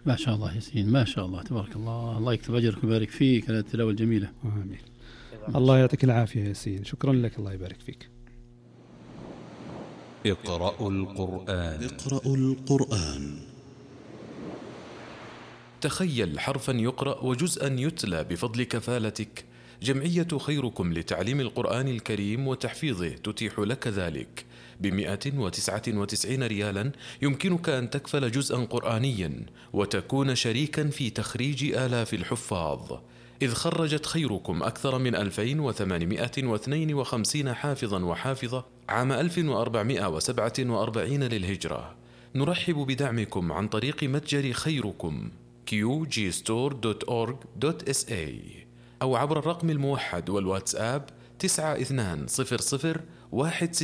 ما شاء الله ياسين، ما شاء الله تبارك الله، الله يكتب أجرك ويبارك فيك على التلاوة الجميلة. آمين. الله يعطيك العافية ياسين، شكرا لك، الله يبارك فيك. اقرأوا القرآن. تخيل حرفا يقرأ وجزءا يتلى بفضل كفالتك. جمعية خيركم لتعليم القرآن الكريم وتحفيظه تتيح لك ذلك. ب199 ريالا يمكنك أن تكفل جزءا قرآنيا وتكون شريكا في تخريج آلاف الحفاظ، إذ خرجت خيركم أكثر من 2852 حافظا وحافظة عام 1447 للهجرة. نرحب بدعمكم عن طريق متجر خيركم qgstore.org.sa أو عبر الرقم الموحد والواتساب 920016